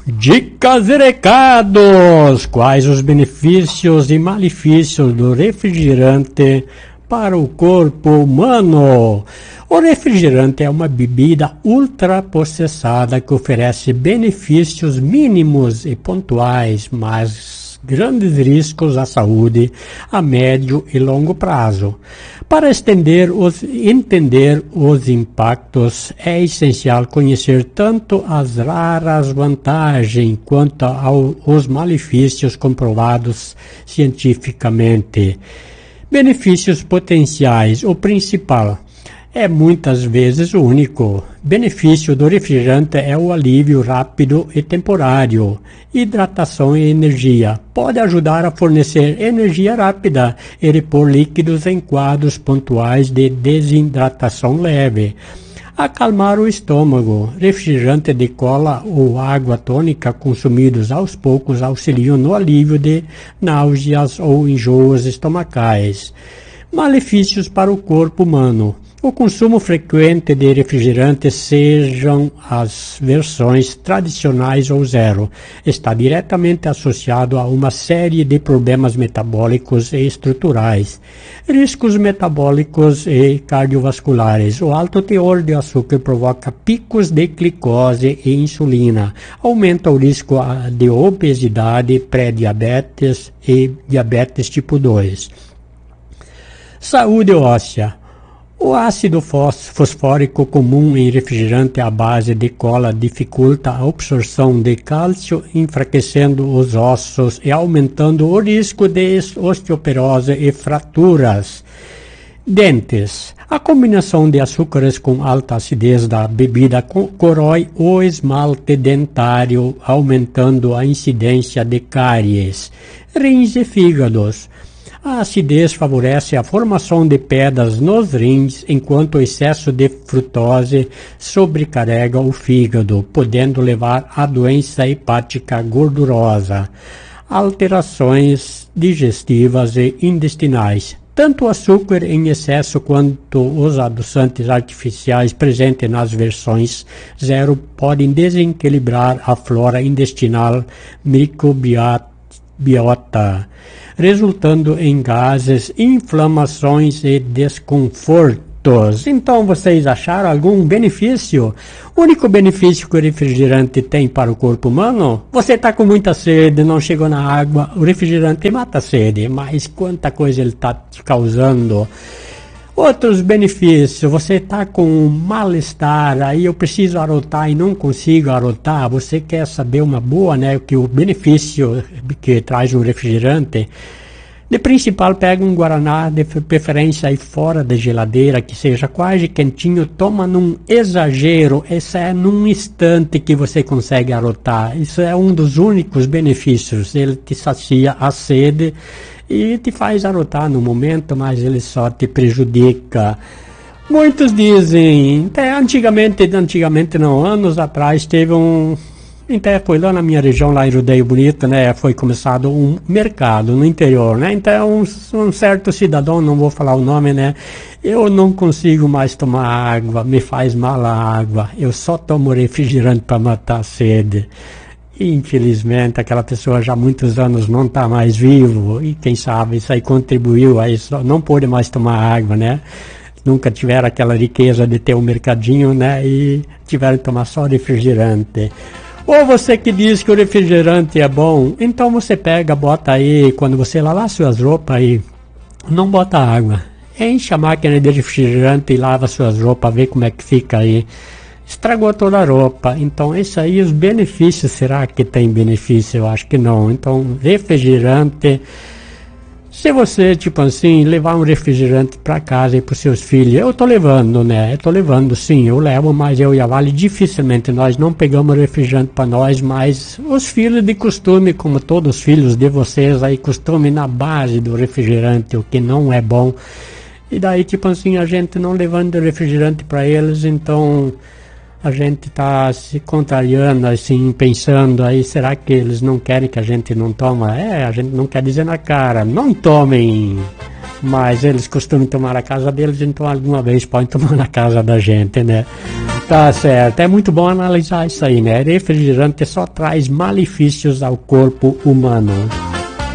Dicas e recados! Quais os benefícios e malefícios do refrigerante para o corpo humano? O refrigerante é uma bebida ultraprocessada que oferece benefícios mínimos e pontuais, mas grandes riscos à saúde a médio e longo prazo. Para entender os impactos, é essencial conhecer tanto as raras vantagens quanto os malefícios comprovados cientificamente. Benefícios potenciais. O principal é muitas vezes o único benefício do refrigerante é o alívio rápido e temporário. Hidratação e energia. Pode ajudar a fornecer energia rápida e repor líquidos em quadros pontuais de desidratação leve. Acalmar o estômago. Refrigerante de cola ou água tônica consumidos aos poucos auxiliam no alívio de náuseas ou enjoos estomacais. Malefícios para o corpo humano. O consumo frequente de refrigerantes, sejam as versões tradicionais ou zero, está diretamente associado a uma série de problemas metabólicos e estruturais, riscos metabólicos e cardiovasculares. O alto teor de açúcar provoca picos de glicose e insulina, aumenta o risco de obesidade, pré-diabetes e diabetes tipo 2. Saúde óssea. O ácido fosfórico comum em refrigerante à base de cola dificulta a absorção de cálcio, enfraquecendo os ossos e aumentando o risco de osteoporose e fraturas. Dentes. A combinação de açúcares com alta acidez da bebida corrói o esmalte dentário, aumentando a incidência de cáries. Rins e fígados. A acidez favorece a formação de pedras nos rins, enquanto o excesso de frutose sobrecarrega o fígado, podendo levar à doença hepática gordurosa. Alterações digestivas e intestinais. Tanto o açúcar em excesso quanto os adoçantes artificiais presentes nas versões zero podem desequilibrar a flora intestinal microbiota, resultando em gases, inflamações e desconfortos. Então, vocês acharam algum benefício? O único benefício que o refrigerante tem para o corpo humano? Você está com muita sede, não chegou na água, o refrigerante mata a sede, mas quanta coisa ele está te causando. Outros benefícios, você está com mal-estar, aí eu preciso arrotar e não consigo arrotar, você quer saber uma boa, né, que o benefício que traz um refrigerante, de principal pega um guaraná, de preferência aí fora da geladeira, que seja quase quentinho, toma num exagero, isso é num instante que você consegue arrotar, isso é um dos únicos benefícios, ele te sacia a sede, e te faz arrotar no momento, mas ele só te prejudica. Muitos dizem, até antigamente não, anos atrás teve até foi lá na minha região, lá em Rodeio Bonito, né, foi começado um mercado no interior, né, então um certo cidadão, não vou falar o nome, né, eu não consigo mais tomar água, me faz mal a água, eu só tomo refrigerante para matar a sede. Infelizmente, aquela pessoa já há muitos anos não está mais vivo e quem sabe isso aí contribuiu a isso, não pôde mais tomar água, né? Nunca tiveram aquela riqueza de ter um mercadinho, né? E tiveram que tomar só refrigerante. Ou você que diz que o refrigerante é bom, então você pega, bota aí, quando você lavar suas roupas aí, não bota água. Enche a máquina de refrigerante e lava suas roupas, vê como é que fica aí. Estragou toda a roupa, então isso aí, os benefícios, será que tem benefício? Eu acho que não. Então, refrigerante, se você, tipo assim, levar um refrigerante para casa e para os seus filhos, eu tô levando, né? Eu tô levando, sim, eu levo, mas eu e a Vale, dificilmente nós não pegamos refrigerante para nós, mas os filhos de costume, como todos os filhos de vocês aí, costume na base do refrigerante, o que não é bom. E daí, tipo assim, a gente não levando refrigerante para eles, então a gente está se contrariando, assim, pensando aí, será que eles não querem que a gente não toma? A gente não quer dizer na cara, não tomem, mas eles costumam tomar na casa deles, então alguma vez podem tomar na casa da gente, né? Tá certo, é muito bom analisar isso aí, né? Refrigerante só traz malefícios ao corpo humano.